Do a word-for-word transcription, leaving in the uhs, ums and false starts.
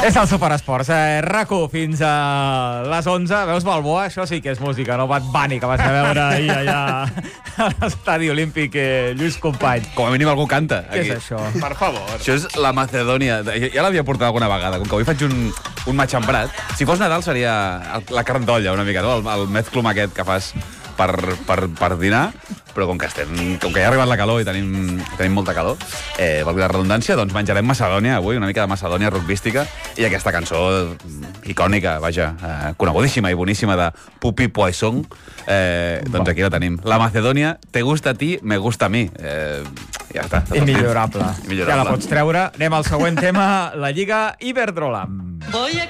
És el Superesports. Eh, RAC1 fins a les onze. Veus Balboa? Això sí que és música, no Bad Bunny, que vas a veure ahir allà a l'estadi olímpic, eh, Lluís Company. Com a mínim algú canta. Què Aquí. és això? Per favor. Això és la Macedònia. Ja, ja l'havia portat alguna vegada. Com que avui faig un, un matxembrat. Si fos Nadal seria el, la carn d'olla una mica, no? El, el mezclum aquest que fas per, per, per dinar, però com que, estem, com que ja ha arribat la calor i tenim, tenim molta calor, eh, valgui la redundància, doncs menjarem Macedònia avui, una mica de Macedònia rugbística, i aquesta cançó icònica, vaja, eh, conegudíssima i boníssima de Pupi Poisson, eh, doncs aquí la tenim. La Macedònia, te gusta a ti, me gusta a mi. Eh, ja està. Immillorable. Immillorable. Ja la pots treure. Anem al següent tema, la Lliga Iberdrola.